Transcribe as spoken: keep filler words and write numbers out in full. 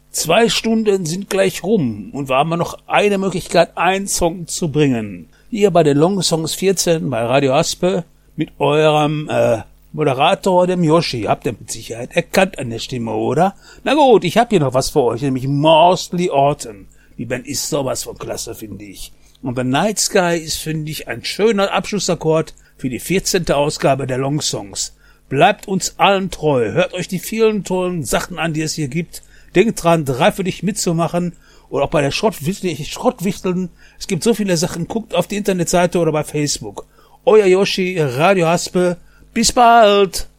Zwei Stunden sind gleich rum und wir haben noch eine Möglichkeit, einen Song zu bringen. Hier bei den Long Songs vierzehn bei Radio Aspe mit eurem äh, Moderator, dem Yoshi. Habt ihr mit Sicherheit erkannt an der Stimme, oder? Na gut, ich hab hier noch was für euch, nämlich Mostly Autumn. Die Band ist sowas von klasse, finde ich. Und The Night Sky ist, finde ich, ein schöner Abschlussakkord für die vierzehnte Ausgabe der Long Songs. Bleibt uns allen treu, hört euch die vielen tollen Sachen an, die es hier gibt. Denkt dran, drei für dich mitzumachen oder auch bei der Schrottwichteln. Schrottwichteln. Es gibt so viele Sachen. Guckt auf die Internetseite oder bei Facebook. Euer Yoshi, Radio Haspe. Bis bald!